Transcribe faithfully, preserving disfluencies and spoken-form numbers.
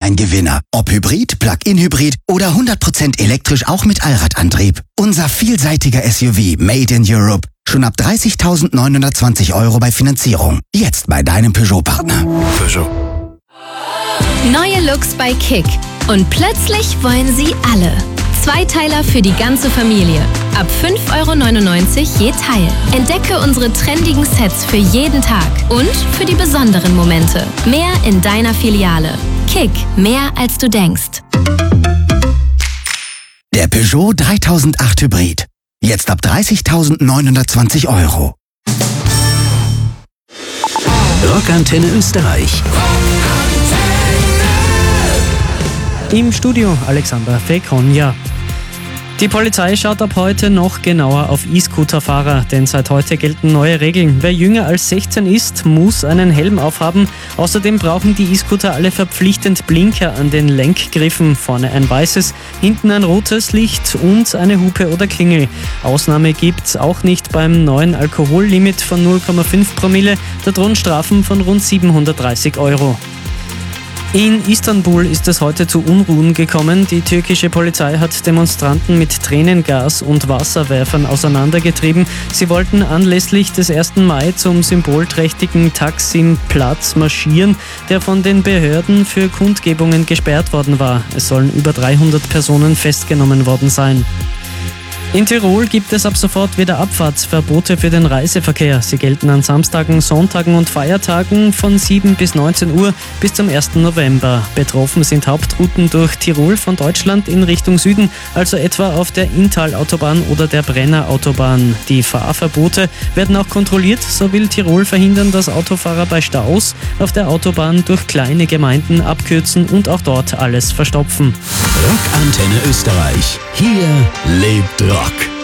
ein Gewinner. Ob Hybrid, Plug-in-Hybrid oder hundert Prozent elektrisch auch mit Allradantrieb. Unser vielseitiger S U V Made in Europe. Schon ab dreißigtausendneunhundertzwanzig Euro bei Finanzierung. Jetzt bei deinem Peugeot-Partner. Peugeot. Neue Looks bei Kick. Und plötzlich wollen sie alle. Zweiteiler für die ganze Familie. Ab fünf Euro neunundneunzig je Teil. Entdecke unsere trendigen Sets für jeden Tag und für die besonderen Momente. Mehr in deiner Filiale. Kick, mehr als du denkst. Der Peugeot dreitausendacht Hybrid. Jetzt ab dreißigtausendneunhundertzwanzig Euro. Rockantenne Österreich. Im Studio Alexander Fekonja. Die Polizei schaut ab heute noch genauer auf E-Scooter-Fahrer, denn seit heute gelten neue Regeln. Wer jünger als sechzehn ist, muss einen Helm aufhaben. Außerdem brauchen die E-Scooter alle verpflichtend Blinker an den Lenkgriffen. Vorne ein weißes, hinten ein rotes Licht und eine Hupe oder Klingel. Ausnahme gibt's auch nicht beim neuen Alkohollimit von null Komma fünf Promille. Da drohen Strafen von rund siebenhundertdreißig Euro. In Istanbul ist es heute zu Unruhen gekommen. Die türkische Polizei hat Demonstranten mit Tränengas und Wasserwerfern auseinandergetrieben. Sie wollten anlässlich des ersten Mai zum symbolträchtigen Taksim-Platz marschieren, der von den Behörden für Kundgebungen gesperrt worden war. Es sollen über dreihundert Personen festgenommen worden sein. In Tirol gibt es ab sofort wieder Abfahrtsverbote für den Reiseverkehr. Sie gelten an Samstagen, Sonntagen und Feiertagen von sieben bis neunzehn Uhr bis zum ersten November. Betroffen sind Hauptrouten durch Tirol von Deutschland in Richtung Süden, also etwa auf der Inntal-Autobahn oder der Brenner-Autobahn. Die Fahrverbote werden auch kontrolliert. So will Tirol verhindern, dass Autofahrer bei Staus auf der Autobahn durch kleine Gemeinden abkürzen und auch dort alles verstopfen. Rockantenne Österreich. Hier lebt Rock.